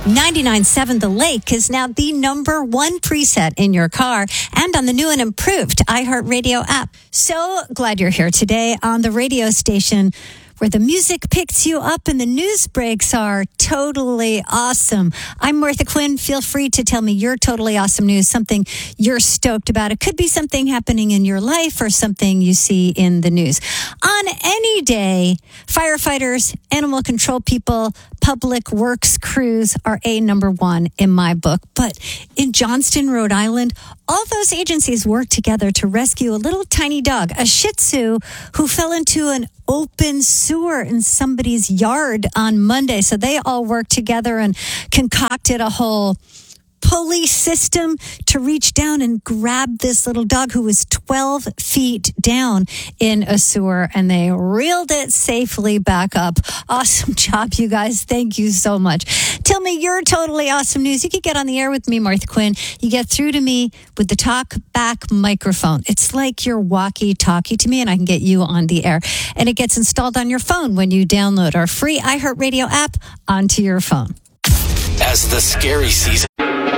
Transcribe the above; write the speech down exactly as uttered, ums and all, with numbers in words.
ninety-nine point seven The Lake is now the number one preset in your car and on the new and improved iHeartRadio app. So glad you're here today on the radio station where the music picks you up and the news breaks are totally awesome. I'm Martha Quinn. Feel free to tell me your totally awesome news, something you're stoked about. It could be something happening in your life or something you see in the news. On any day, firefighters, animal control people, public works crews are a number one in my book. But in Johnston, Rhode Island, all those agencies work together to rescue a little tiny dog, a Shih Tzu, who fell into an open sewer in somebody's yard on Monday. So they all worked together and concocted a whole police system to reach down and grab this little dog who was twelve feet down in a sewer, and they reeled it safely back up. Awesome job, you guys. Thank you so much. Tell me your totally awesome news. You can get on the air with me, Martha Quinn. You get through to me with the talk back microphone. It's like you're walkie-talkie to me, and I can get you on the air. And it gets installed on your phone when you download our free iHeartRadio app onto your phone. As the scary season